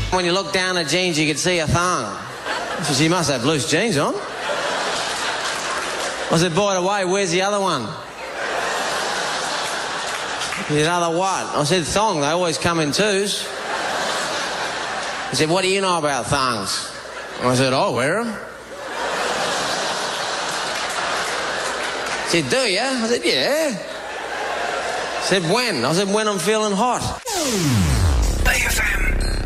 When you look down her jeans, you could see a thong. So she must have loose jeans on. I said, by the way, where's the other one? The other what? I said, thong, they always come in twos. He said, what do you know about thongs? I said, I wear them. He said, do you? I said, yeah. He said, when? I said, when I'm feeling hot.